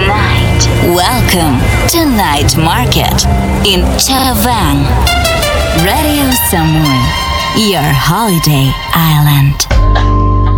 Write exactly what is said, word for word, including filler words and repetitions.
night. Welcome to Night Market in Chavang. Radio Samui, your holiday island.